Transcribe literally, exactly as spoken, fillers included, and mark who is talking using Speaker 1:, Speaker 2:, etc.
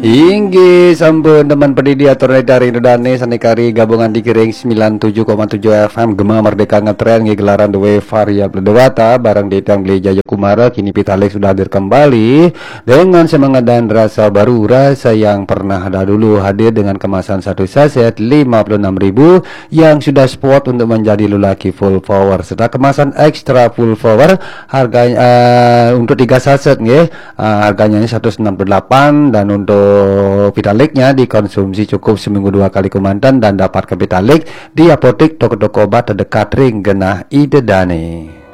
Speaker 1: Inggih sampun teman pendidik atur dari Indodane sanikari gabungan dikiring sembilan puluh tujuh koma tujuh F M Gema Merdeka ngetren ngegelaran dewe variabel dewata barang Detang Beli Jaya Kumara. Kini Pitalik sudah hadir kembali dengan semangat dan rasa baru, rasa yang pernah ada dulu, hadir dengan kemasan satu saset lima puluh enam ribu yang sudah spot untuk menjadi lelaki full power serta kemasan ekstra full power harganya uh, untuk tiga saset nggih, uh, harganya seratus enam puluh delapan. Dan untuk Vitalik-nya dikonsumsi cukup seminggu dua kali komandan dan dapat ke Vitalik di apotek toko-toko obat terdekat ring genah Idedane.